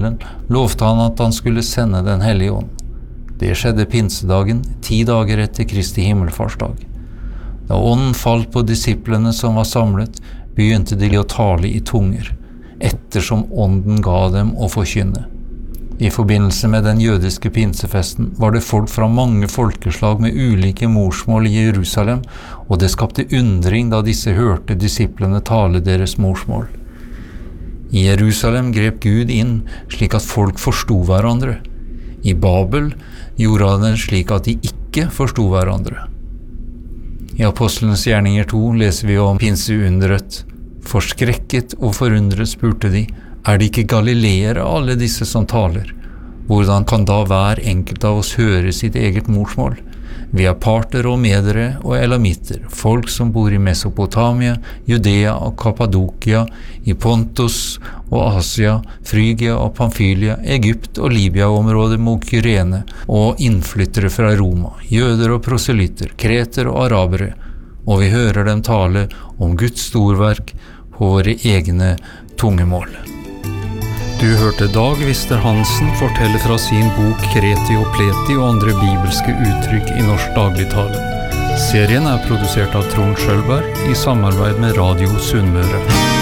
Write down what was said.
himmelen lovte han at han skulle sende den hellige ånd. Det skjedde pinsedagen, 10 dager etter Kristi himmelfartsdag. Da ånden falt på disiplene som var samlet, begynte de å tale i tunger, ettersom ånden ga dem å forkynne. I forbindelse med den jødiske pinsefesten var det folk fra mange folkeslag med ulike morsmål i Jerusalem, og det skapte undring da disse hørte disiplene tale deres morsmål. I Jerusalem grep Gud inn slik at folk forstod hverandre. I Babel gjorde han det slik at de ikke forstod hverandre. I Apostlenes gjerninger 2 leser vi om pinseunderet. Forskrekket og forundret spurte de, er det ikke galileere alle disse som taler? Hvordan kan da hver enkelt av oss høre sitt eget morsmål? Vi er parter og medere og elamitter, folk som bor i Mesopotamia, Judea og Kappadokia, i Pontus og Asia, Frygia og Pamfylia, Egypt og Libya-området mot Kyrene, og innflyttere fra Roma, jøder og proselytter, kreter og arabere, og vi hører dem tale om Guds storverk på våre egne tungemål. Du hørte Dag Vister Hansen fortelle fra sin bok Kreti og Pleti og andre bibelske uttrykk i norsk dagligtale. Serien er produsert av Trond Schølberg i samarbeid med Radio Sunnmøre.